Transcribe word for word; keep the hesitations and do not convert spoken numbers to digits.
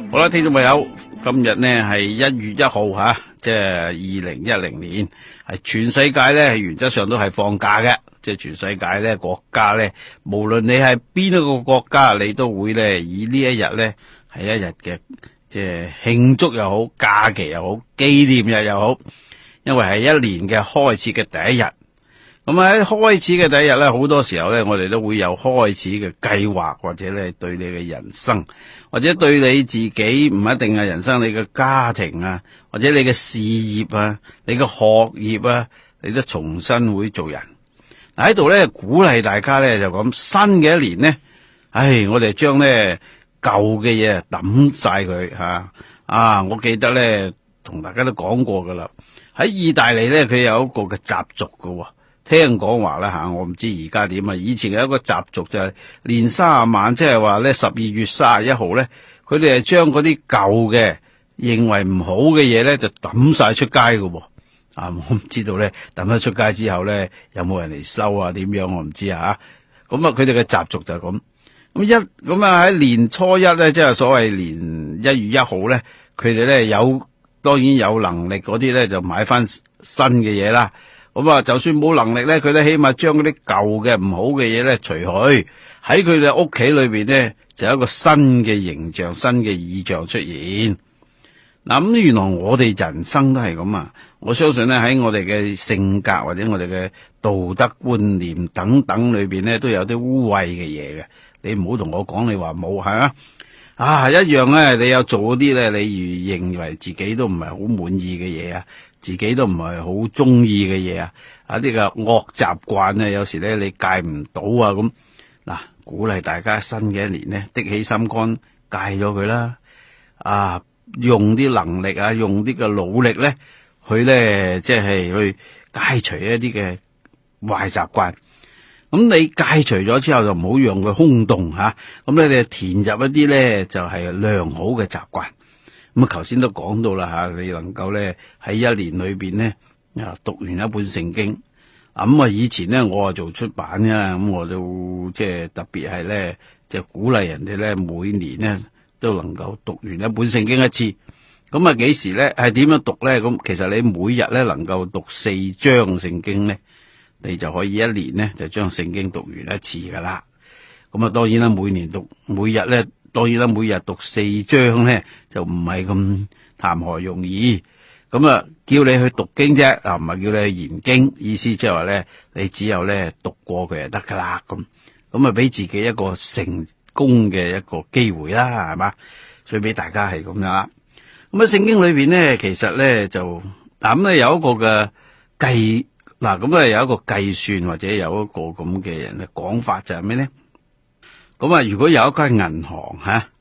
好啦，聽眾朋友，今日呢係一月一號吓，即係二零一零年，係全世界呢原則上都係放假嘅，即係全世界呢國家呢，無論你係邊一個國家，你都會呢以呢一日呢係一日嘅，即係慶祝又好，假期又好，紀念日又好，因為係一年嘅開始嘅第一日。咁喺開始嘅第一日咧，好多時候咧，我哋都會有開始嘅計劃，或者咧對你嘅人生，或者對你自己唔一定係人生，你嘅家庭啊，或者你嘅事業啊，你嘅學業啊，你都重新會做人。嗱喺度咧鼓勵大家咧就咁，新嘅一年呢，唉，我哋將咧舊嘅嘢抌晒佢吓啊！我記得咧同大家都講過噶啦，喺意大利咧佢有一個嘅習俗噶。聽講話啦吓，我唔知而家點啊。以前有一個習俗就係年卅晚，即係話咧十二月卅一號咧，佢哋係將嗰啲舊嘅認為唔好嘅嘢咧就抌晒出街噶。啊，我唔知道咧抌咗出街之後咧有冇人嚟收啊？點樣我唔知啊。咁啊，佢哋嘅習俗就係咁。咁一咁啊喺年初一咧，即係所謂年一月一號咧，佢哋咧有當然有能力嗰啲咧就買翻新嘅嘢啦。咁啊，就算冇能力咧，佢都起碼將嗰啲舊嘅唔好嘅嘢咧除去，喺佢哋屋企裏邊咧就有一個新嘅形象、新嘅意象出現。嗱，咁原來我哋人生都係咁啊！我相信咧喺我哋嘅性格或者我哋嘅道德觀念等等裏邊咧都有啲污穢嘅嘢嘅。你唔好同我講你話冇，係啊啊一樣咧，你有做嗰啲咧，你如認為自己都唔係好滿意嘅嘢啊，自己都唔係好中意嘅嘢啊，啊呢個惡習慣咧，有時咧你戒唔到啊咁。嗱，鼓勵大家新嘅一年咧，的起心肝戒咗佢啦，啊用啲能力啊，用啲嘅努力咧，去咧即係去戒除一啲嘅壞習慣。咁你戒除咗之後就唔好讓佢空洞吓，咁咧你填入一啲咧就係良好嘅習慣。咁啊，頭先都講到啦吓，你能夠咧喺一年裏邊咧啊讀完一本聖經。咁啊，以前咧我啊做出版嘅，咁我都即係特別係咧，即係鼓勵人哋咧每年咧都能夠讀完一本聖經一次。咁啊，幾時咧係點樣讀咧？咁其實你每日咧能夠讀四章聖經咧，你就可以一年咧就將聖經讀完一次噶啦。咁啊，當然啦，每年讀每日咧，當然啦，每日讀四章咧就唔係咁談何容易。咁啊，叫你去讀經啫，啊唔係叫你去研經。意思即係話咧，你只有咧讀過佢就得噶啦。咁咁啊，俾自己一個成功嘅一個機會啦，係嘛？所以俾大家係咁樣啦。咁啊，聖經裏邊咧，其實咧就嗱咁咧有一個嘅計。嗱，咁咧有一個計算或者有一個咁嘅人嘅講法就係咩咧？咁啊，如果有一間銀行吓，